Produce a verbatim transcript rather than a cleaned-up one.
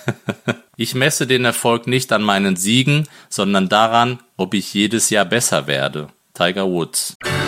Ich messe den Erfolg nicht an meinen Siegen, sondern daran, ob ich jedes Jahr besser werde. Tiger Woods.